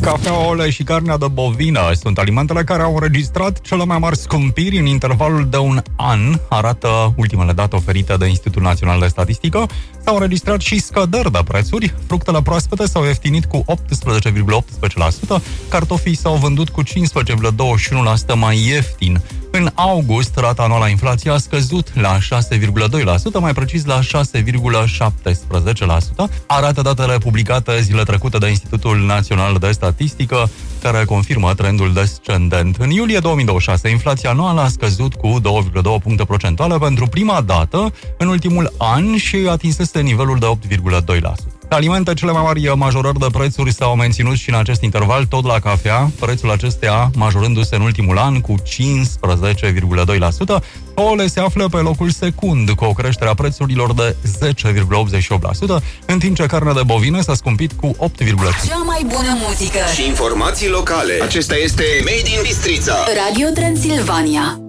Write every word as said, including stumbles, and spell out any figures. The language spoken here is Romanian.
Cafea, ouăle și carnea de bovină sunt alimentele care au înregistrat cele mai mari scumpiri în intervalul de un an, arată ultimele date oferite de Institutul Național de Statistică. S-au înregistrat și scăderi de prețuri. Fructele proaspete s-au ieftinit cu optsprezece virgulă optsprezece la sută, cartofii s-au vândut cu cincisprezece virgulă douăzeci și unu la sută mai ieftin. În august, rata anuală a inflației a scăzut la șase virgulă doi la sută, mai precis la șase virgulă șaptesprezece la sută, arată datele publicate zile trecute de Institutul Național de Statistică, care confirmă trendul descendent. În iulie două mii douăzeci și șase, inflația anuală a scăzut cu două virgulă doi puncte procentuale pentru prima dată în ultimul an și atinsese nivelul de opt virgulă doi la sută. Alimente, cele mai mari majorări de prețuri s-au menținut și în acest interval, tot la cafea, prețul acesteia majorându-se în ultimul an cu cincisprezece virgulă doi la sută. Ouăle se află pe locul secund, cu o creștere a prețurilor de zece virgulă optzeci și opt la sută, în timp ce carnea de bovină s-a scumpit cu opt virgulă cinci la sută. Cea mai bună muzică și informații locale. Acesta este Made in Bistrița. Radio Transilvania.